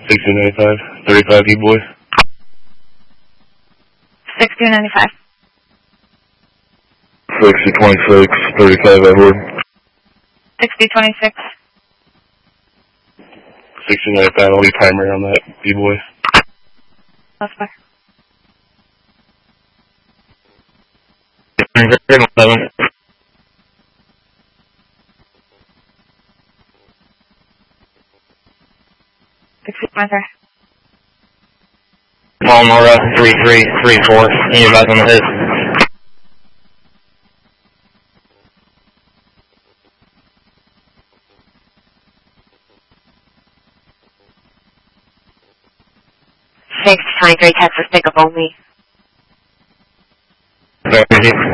6295, 35 D-boy. 6295. 6026, 35 Edward. 6026. 6295, I'll be primary on that D-boy. Suspect. 11. 6093. Palmora 3334, and you're back on the hit. Texas pickup only. Very easy.